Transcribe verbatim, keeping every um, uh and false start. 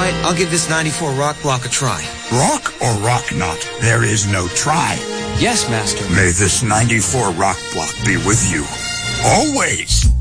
right, I'll give this ninety-four rock block a try. Rock or rock not, there is no try. Yes, Master. May this ninety-four rock block be with you. Always.